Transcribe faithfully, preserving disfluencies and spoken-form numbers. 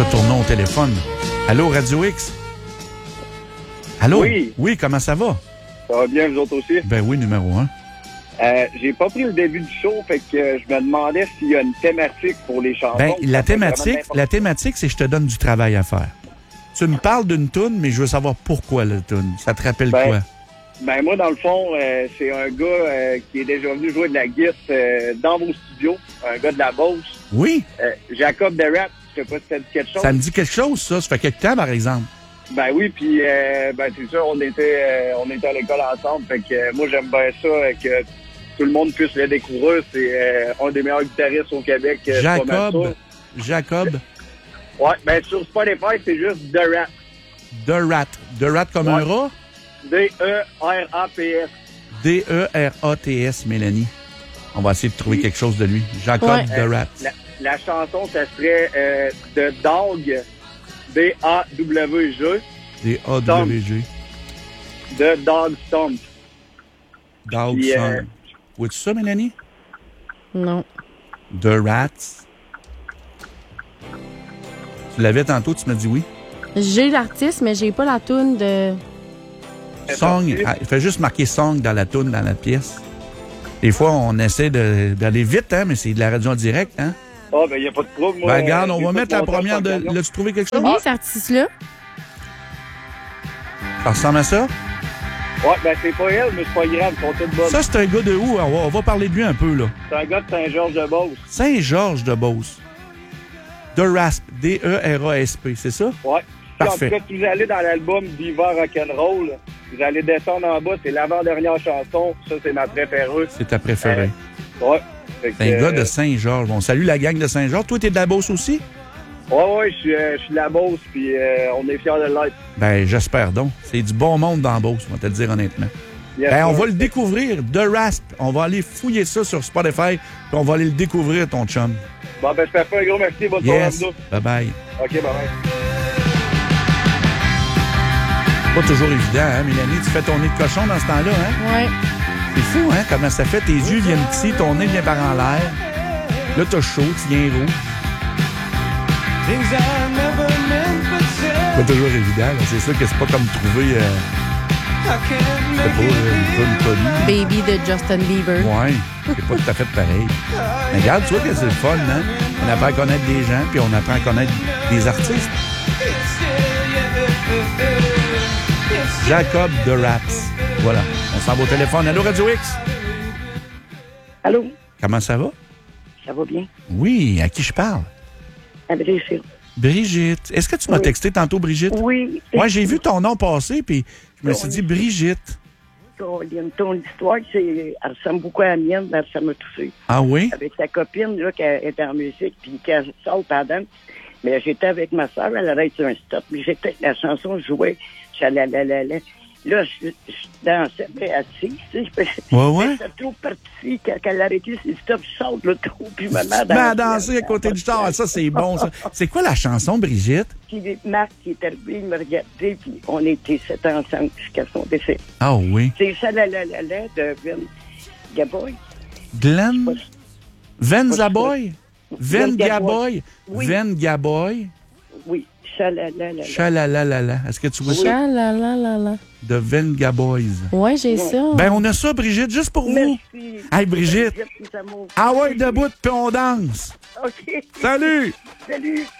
Retournons au téléphone. Allô, Radio X? Allô? Oui. Oui, comment ça va? Ça va bien, vous autres aussi? Ben oui, numéro un. Euh, j'ai pas pris le début du show, fait que euh, je me demandais s'il y a une thématique pour les chansons. Ben, la Ça fait thématique, vraiment la thématique, c'est que je te donne du travail à faire. Tu me parles d'une toune, mais je veux savoir pourquoi la toune. Ça te rappelle Ben, quoi? Ben moi, dans le fond, euh, c'est un gars euh, qui est déjà venu jouer de la guitare euh, dans vos studios, un gars de la Beauce. Oui? Euh, Jacob Derat, je sais pas si ça dit quelque chose. Ça me dit quelque chose, ça. Ça fait quelque temps, par exemple. Ben oui, puis euh, ben c'est sûr, on était euh, on était à l'école ensemble, fait que euh, moi j'aime bien ça, euh, que tout le monde puisse le découvrir. C'est euh, un des meilleurs guitaristes au Québec. euh, c'est pas mal Jacob. ça. Jacob. Ouais, ben sur Spotify, c'est juste Derat. Derat. Derat comme Ouais. un rat? D E R A P S. D E R A T S, Mélanie. On va essayer de trouver quelque chose de lui. Jacob Ouais. Derat. La, la chanson, ça serait euh, The Dog, D A W G, D A W G. The Dog Stomp. Dog Puis, Song. euh, Vois-tu ça, Mélanie? Non. The Rats. Tu l'avais tantôt, tu m'as dit oui. J'ai l'artiste, mais j'ai pas la toune de... Song. sorti. Ah, il fait juste marquer song dans la toune, dans la pièce. Des fois, on essaie de- d'aller vite, hein, mais c'est de la radio en direct, hein? Ah, ben, il n'y a pas de trouble. Moi, Ben, regarde, euh, on j'ai va tout mettre la mon temps première sur de. le camion. L'as-tu trouvé quelque chose? Oui, cet artiste-là. Ça ressemble à ça? Ouais, ben, c'est pas elle, mais c'est pas grave, ils sont toutes bonnes. Ça, c'est un gars de où? On va, on va parler de lui un peu, là. C'est un gars de Saint-Georges-de-Beauce. Saint-Georges de Beauce. De Rasp. D E R A S P, c'est ça? Ouais. Puis, Parfait. En tout cas, si vous allez dans l'album Diva Rock'n'Roll, vous allez descendre en bas, c'est l'avant-dernière chanson. Ça, c'est ma préférée. C'est ta préférée. Euh, ouais. Fait que, C'est un gars de euh, Saint-Georges. Bon, salut la gang de Saint-Georges. Toi, t'es de la Beauce aussi? Ouais, ouais, je suis, euh, je suis de la Beauce, puis euh, on est fiers de l'être. Ben, j'espère donc. C'est du bon monde dans Beauce, on va te le dire honnêtement. Yes, Ben, on sir. va le découvrir, The Rasp. On va aller fouiller ça sur Spotify, puis on va aller le découvrir, ton chum. Bon, ben, je te fais un gros merci. Bonne soirée à Yes. vous. Bye-bye. OK, bye bye. Pas toujours évident, hein, Mélanie? Tu fais ton nez de cochon dans ce temps-là, hein? Ouais. C'est fou, hein? Comment ça fait? Tes yeux viennent petits, ton nez vient par en l'air. Là, t'as chaud, tu viens rouge. Pas toujours évident, là. C'est sûr que c'est pas comme trouver... Euh, c'est pas euh, une toune connue. Baby de Justin Bieber. Ouais, c'est pas tout à fait pareil. Mais regarde, tu vois que c'est le fun, hein? On apprend à connaître des gens, puis on apprend à connaître des artistes. Jacob de Raps. Voilà. On s'en va au téléphone. Allô, Radio X? Allô, Comment ça va? ça va bien? Oui, à qui je parle? À Brésil. Brigitte. Est-ce que tu m'as Oui. texté tantôt, Brigitte? Oui. Moi, j'ai vu ton nom passer, puis je me suis Oui. dit Brigitte. Colin, ton histoire, c'est, elle ressemble beaucoup à la mienne, mais ça m'a touché. Ah oui? Avec sa copine, là, qui est en musique, puis qu'elle saute à danse. Mais j'étais avec ma soeur, elle arrête sur un stop. Mais j'étais, la chanson jouait, chalalala. Là, je, je dansais, mais assise, tu sais. Je, Ouais, ouais. J'étais trop parti. Quand elle a arrêté, c'est stop, je saute, là, trop, puis ma mère Mais à danser à côté du char, ça, c'est bon, ça. C'est quoi la chanson, Brigitte? Puis Marc, qui est arrivé, il m'a regardé, puis on était sept ensemble jusqu'à son décès. Ah oui. C'est ça, la la la la de Vin Gaboy. Glenn? Van Zaboy? Van Van Gaboy? Gaboy. Oui. Van Gaboy? Oui, ça, la la la la. Chalalalala. Est-ce que tu vois ça? Ah là là là là. De Van Gaboys. Ouais, j'ai ça. Ben, on a ça, Brigitte, juste pour vous. Merci. Hey, Brigitte. Merci, amour. Ah ouais, debout, puis on danse. OK. Salut! Salut.